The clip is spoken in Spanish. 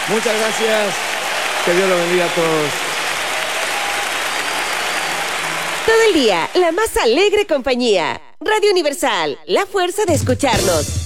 Muchas gracias. Que Dios lo bendiga a todos. Todo el día, la más alegre compañía. Radio Universal, la fuerza de escucharnos.